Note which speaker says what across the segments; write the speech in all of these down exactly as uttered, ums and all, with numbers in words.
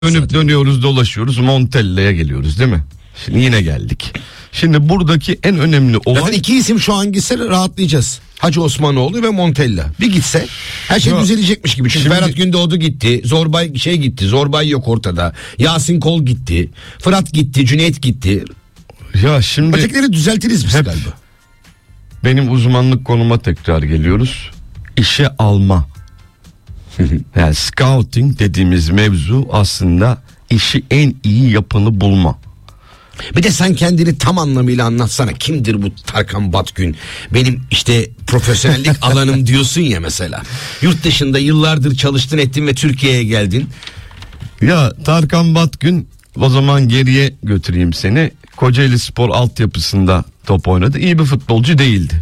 Speaker 1: Dönüp dönüyoruz, dolaşıyoruz, Montella'ya geliyoruz değil mi? Şimdi yine geldik. Şimdi buradaki en önemli olay...
Speaker 2: Zaten iki isim şu an gitse rahatlayacağız. Hacı Osmanoğlu ve Montella. Bir gitse her şey ya, düzelecekmiş gibi. Çünkü şimdi... Ferhat Gündoğdu gitti. Zorbay şey gitti. Zorbay yok ortada. Yasin Kol gitti. Fırat gitti. Cüneyt gitti.
Speaker 1: Ya şimdi...
Speaker 2: Ötekileri düzeltiriz biz galiba.
Speaker 1: Benim uzmanlık konuma tekrar geliyoruz. İşe alma. Yani scouting dediğimiz mevzu aslında işi en iyi yapanı bulma.
Speaker 2: Bir de sen kendini tam anlamıyla anlatsana. Kimdir bu Tarkan Batgün? Benim işte profesyonellik alanım diyorsun ya mesela. Yurt dışında yıllardır çalıştın ettin ve Türkiye'ye geldin.
Speaker 1: Ya Tarkan Batgün, o zaman geriye götüreyim seni. Kocaeli Spor altyapısında top oynadı. İyi bir futbolcu değildi.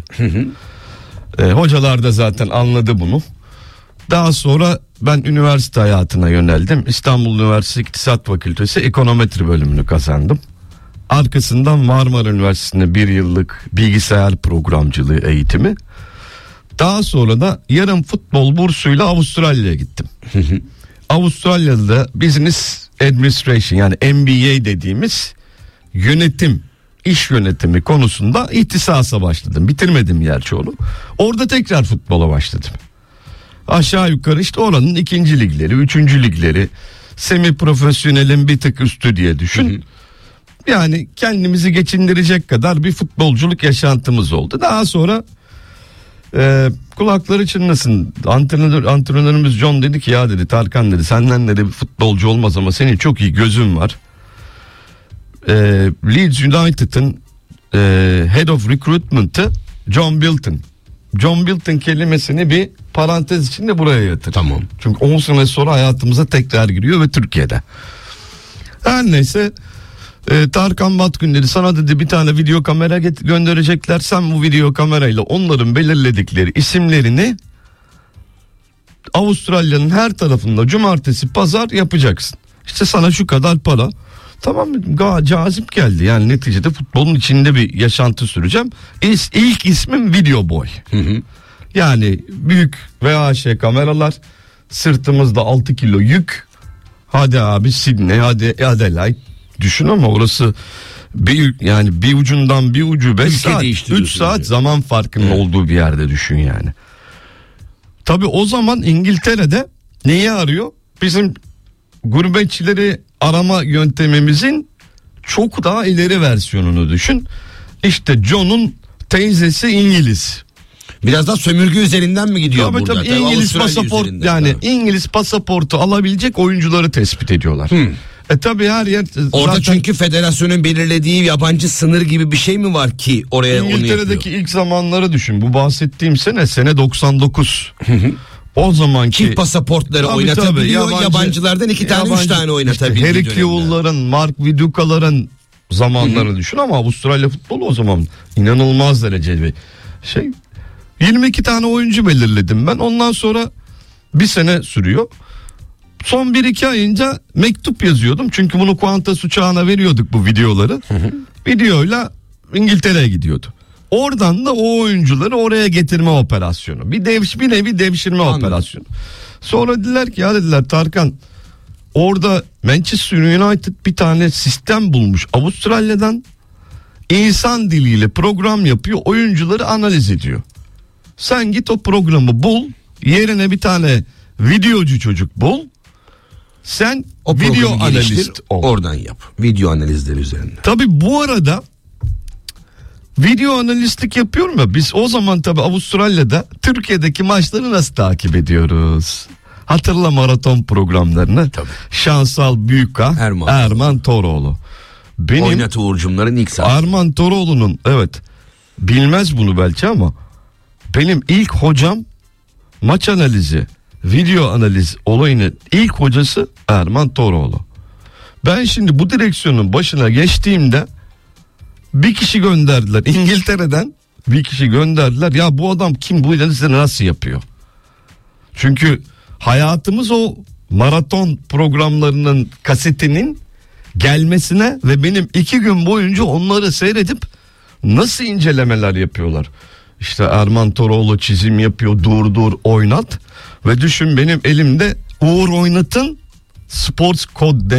Speaker 1: e, hocalar da zaten anladı bunu. Daha sonra ben üniversite hayatına yöneldim. İstanbul Üniversitesi İktisat Fakültesi Ekonometri bölümünü kazandım. Arkasından Marmara Üniversitesi'nde bir yıllık bilgisayar programcılığı eğitimi. Daha sonra da yarım futbol bursuyla Avustralya'ya gittim. Avustralya'da Business Administration, yani M B A dediğimiz yönetim, iş yönetimi konusunda ihtisasa başladım. Bitirmedim gerçi onu. Orada tekrar futbola başladım. Aşağı yukarı işte oranın ikinci ligleri, üçüncü ligleri, semi profesyonelin bir tık üstü diye düşün. Hı hı. Yani kendimizi geçindirecek kadar bir futbolculuk yaşantımız oldu. Daha sonra e, kulakları çınlasın, antrenör, antrenörümüz John dedi ki, ya dedi Tarkan dedi, senden dedi bir futbolcu olmaz ama senin çok iyi gözün var. E, Leeds United'ın e, Head of Recruitment'ı John Bilton. John Bilton kelimesini bir parantez içinde buraya yatır.
Speaker 2: Tamam.
Speaker 1: Çünkü on sene sonra hayatımıza tekrar giriyor ve Türkiye'de. Her neyse, e, Tarkan Batgün dedi, sana dedi bir tane video kamera get- gönderecekler. Sen bu video kamerayla onların belirledikleri isimlerini Avustralya'nın her tarafında cumartesi pazar yapacaksın. İşte sana şu kadar para. Tamam dedim, gayet cazip geldi. Yani neticede futbolun içinde bir yaşantı süreceğim. İlk, ilk ismim Video Boy. Hı hı. Yani büyük V H S kameralar, sırtımızda altı kilo yük. Hadi abi Sydney, hadi Adelaide. Düşün ama orası bir, yani bir ucundan bir ucu beş saat, üç saat diye. Zaman farkının hı. olduğu bir yerde düşün yani. Tabii o zaman İngiltere'de neyi arıyor? Bizim gurbetçileri arama yöntemimizin çok daha ileri versiyonunu düşün. İşte John'un teyzesi İngiliz.
Speaker 2: Biraz daha sömürge üzerinden mi gidiyor
Speaker 1: tabii,
Speaker 2: burada?
Speaker 1: Tabii tabii İngiliz pasaport, yani tabii. İngiliz pasaportu alabilecek oyuncuları tespit ediyorlar. Hmm. E tabii her yer
Speaker 2: orada zaten... çünkü federasyonun belirlediği yabancı sınır gibi bir şey mi var ki oraya onu yapıyor?
Speaker 1: İngiltere'deki ilk zamanları düşün. Bu bahsettiğim sene sene doksan dokuz. O zamanki
Speaker 2: çift pasaportları tabii, oynatabiliyor, tabii, yabancı, yabancılardan iki tane yabancı, üç tane oynatabiliyor.
Speaker 1: İşte Harry Kewell'ların, Mark Viduka'ların zamanlarını düşün ama Avustralya futbolu o zaman inanılmaz derecede bir şey. yirmi iki tane oyuncu belirledim ben. Ondan sonra bir sene sürüyor. Son bir iki ayınca mektup yazıyordum. Çünkü bunu Qantas uçağına veriyorduk bu videoları. Hı hı. Videoyla İngiltere'ye gidiyordu. Oradan da o oyuncuları oraya getirme operasyonu. Bir devş, bir nevi devşirme Anladım. operasyonu. Sonra dediler ki, ya dediler Tarkan, orada Manchester United bir tane sistem bulmuş Avustralya'dan, insan diliyle program yapıyor, oyuncuları analiz ediyor. Sen git o programı bul, yerine bir tane videocu çocuk bul. Sen o video analist ol.
Speaker 2: Oradan yap. Video analizleri üzerinde.
Speaker 1: Tabii bu arada video analistlik yapıyorum ya, biz o zaman tabii Avustralya'da Türkiye'deki maçları nasıl takip ediyoruz? Hatırla maraton programlarını. Tabii. Şansal Büyükağ, Erman, Erman Toroğlu. Benim
Speaker 2: Oynat Uğurcumların ilk saati.
Speaker 1: Erman Toroğlu'nun, evet, bilmez bunu belki ama benim ilk hocam maç analizi, video analiz olayının ilk hocası Erman Toroğlu. Ben şimdi bu direksiyonun başına geçtiğimde bir kişi gönderdiler İngiltere'den, bir kişi gönderdiler. Ya bu adam kim, bu analizleri nasıl yapıyor? Çünkü hayatımız o maraton programlarının kasetinin gelmesine ve benim iki gün boyunca onları seyredip nasıl incelemeler yapıyorlar. İşte Erman Toroğlu çizim yapıyor, dur dur oynat ve düşün benim elimde Uğur Oynat'ın Sports Code